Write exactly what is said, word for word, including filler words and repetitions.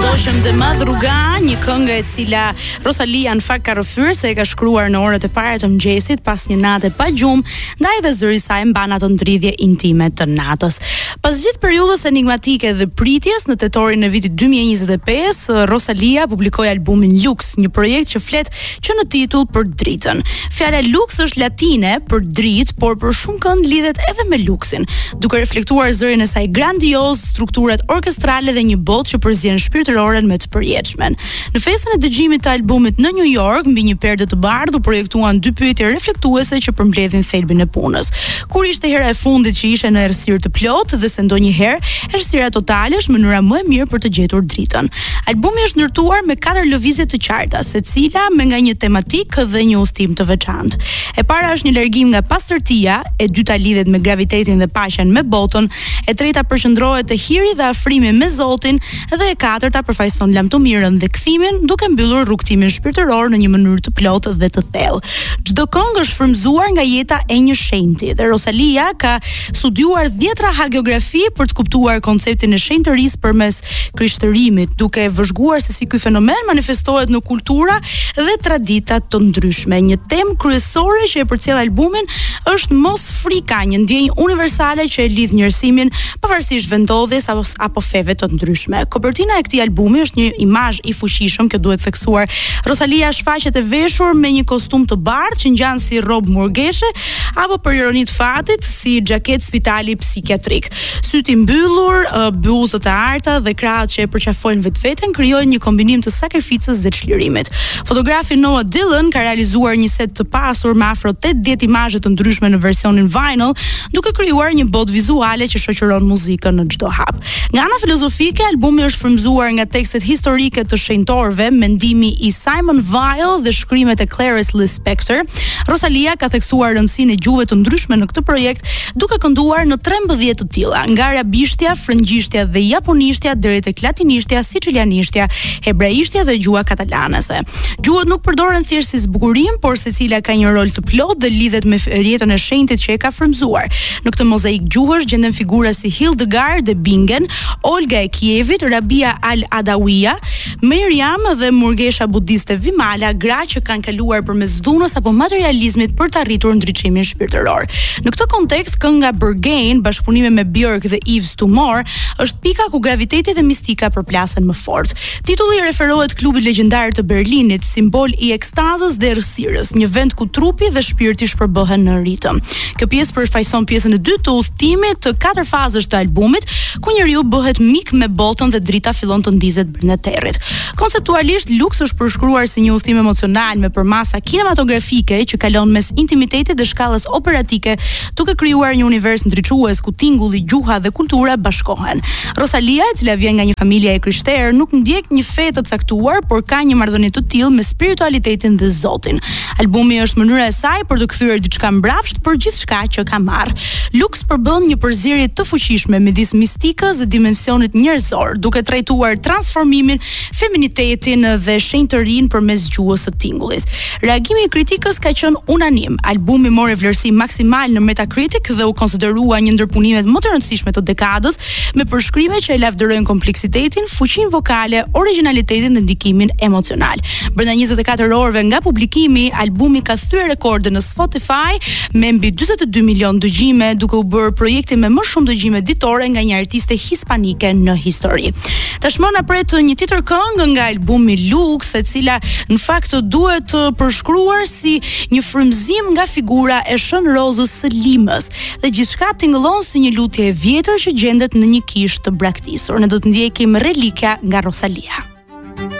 Noqëm de madruga, një këngë e cila Rosalia në fakt ka rrëfyer se e ka shkruar në orët e para të mëngjesit pas një nate pa gjumë, ndaj dhe zëri i saj mban ato ndridhje intime të natës. Pas gjithë periudhës enigmatike dhe pritjes, në tetorin e vitit dy mijë e njëzet e pesë, Rosalia publikoi albumin Lux, një projekt që flet që në titull për dritën. Fjala Lux është latine për dritë, por për shumë kënd lidhet edhe me luksin, duke reflektuar zërin e saj grandioz, strukturat orkestrale dhe një botë që përzien shpirtëroren me të përjetëshmen. Në festën e dëgjimit të albumit në New York, mbi një perdë të bardhë u projektuan dy pyetje reflektuese që përmbledhin thelbin e punës. Kur ishte hera e fundit që ishe në errësirë të plotë dhe se ndonjëherë errësira totale është mënyra më e mirë për të gjetur dritën. Albumi është ndërtuar me katër lëvizje të qarta, secila me nga një tematik dhe një udhtim të veçantë. E para është një largim nga pastërtia, e dyta lidhet me gravitetin dhe paqen me botën, e treta përqendrohet te hiri dhe afrimi me Zotin, dhe e katërta përfaqëson lamtomirën dhe kthimin, duke mbyllur rrugtimin shpirtëror në një mënyrë të plotë dhe të thellë. Çdo këngë është frymzuar nga jeta e një shenjti dhe Rosalia ka studiuar dhjetra hagiografi për të kuptuar konceptin e shenjtërisë përmes krishtërimit, duke vëzhguar se si ky fenomen manifestohet në kultura dhe tradita të ndryshme. Një temë kryesore që e përcjell albumin është mos frika, një ndjenjë universale që e lidh njerëzimin pavarësisht vendodhjes apo, apo feve të ndryshme. Kopertina e këtij albumi është një imazh i fuqishëm, që duhet theksuar. Rosalia shfaqet e veshur me një kostum të bardhë që ngjan si robë murgeshe apo për ironi të fatit si xhaketë spitali psikiatrik. Syt i mbyllur, bluzët e arta dhe krahët që e përqafojnë vetveten krijojnë një kombinim të sakrificës dhe çlirimit. Fotografi Noah Dillon ka realizuar një set të pasur me afro tetëdhjetë imazhe të ndryshme në versionin vinyl, duke krijuar një botë vizuale që shoqëron muzikën në çdo hap. Nga ana filozofike, albumi është frymzuar nga tekstet historike të shenjtorëve, mendimi i Simon Weil dhe shkrimet e Clarice Lispector. Rosalia ka theksuar rëndësinë e gjuhëve të ndryshme në këtë projekt, duke kënduar në trembëdhjetë të tilla, nga arabishtja, frëngjishtja dhe japonishtja deri tek latinishtja, sicilianishtja, hebraishtja dhe gjuha katalanase. Gjuhët nuk përdoren thjesht si zbukurim, por secila ka një rol të plotë dhe lidhet me jetën e shenjtit që e ka frymzuar. Në këtë mozaik gjuhësh gjenden figura si Hildegard dhe Bingen, Olga e Kievit, Rabia al-Adawiya, Miriam dhe murgesha budiste Vimala, gra që kanë kaluar përmes dhunës apo materializmit për të arritur ndriçimin shpirtëror. Në këtë kontekst, kënga Berghain, bashkëpunime me Björk dhe Yves Tumor, është pika ku graviteti dhe mistika përplasen më fort. Titulli referohet klubit legjendar të Berlinit, simbol i ekstazës dhe errësirës, një vend ku trupi dhe shpirti shpërbohen në ritëm. Kjo pjesë përfaqëson pjesën e dytë të udhëtimit të katër fazësh të albumit, ku njeriu bëhet mik me botën dhe drita fillon të ndizet brenda territ. Konceptualisht, Lux është përshkruar si një udhëtim emocional me përmasa kinematografike që kalon mes intimitetit dhe shkallës operatike, duke krijuar një univers ndriçues ku tingulli, gjuha dhe kultura bashkohen. Rosalia, e cila vjen nga një familje e krishterë, nuk ndjek një fe të caktuar, por ka një marrëdhënie të tillë me spiritualitetin dhe Zotin. Albumi është mënyra e saj për të kthyer diçka mbrapsht për gjithçka që ka marrë. Lux përbën një përzierje të fuqishme midis mistikës dhe dimensionit njerëzor, duke trajtuar transformimin, feminitetin dhe shenjtërinë përmes gjuhës së tingullit. Reagimi i kritikës ka qenë unanim. Albumi mori vlerësim maksimal në Metacritic dhe u konsiderua një ndër punimet më të rëndësishme të dekadës, me përshkrime që e lavdërojnë kompleksitetin, fuqinë vokale, origjinalitetin dhe ndikimin emocional. Brenda njëzet e katër orëve nga publikimi, albumi ka thyer rekorde në Spotify me mbi dyzet e dy milion dëgjime, duke u bërë projekti me më shumë dëgjime ditore nga një artiste hispanike në histori. Tashmë na pret një tjetër këngë nga albumi Lux, e cila në fakt duhet përshkruar si një frymëzim nga figura e Shën Rozës së Limës, dhe gjithçka tingëllon si një lutje e vjetër që gjendet në një kishë të braktisur. Ne do të ndjekim Relikja nga Rosalia.